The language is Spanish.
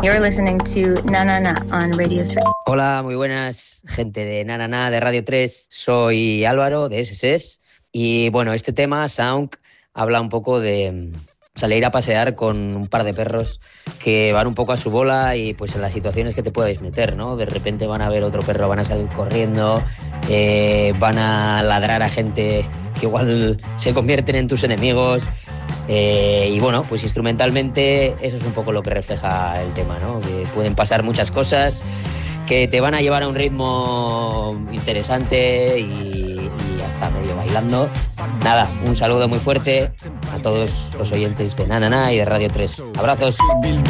You're listening to Na Na Na on Radio 3. Hola, muy buenas, gente de Na Na Na de Radio 3. Soy Álvaro de SSS y bueno, este tema, Sound, habla un poco de salir a pasear con un par de perros que van un poco a su bola y pues en las situaciones que te puedes meter, ¿no? De repente van a ver otro perro, van a salir corriendo, van a ladrar a gente que igual se convierten en tus enemigos. Y bueno, pues instrumentalmente eso es un poco lo que refleja el tema, ¿no? Que pueden pasar muchas cosas que te van a llevar a un ritmo interesante y hasta medio bailando. Nada, un saludo muy fuerte a todos los oyentes de Na Na Na y de Radio 3. Abrazos.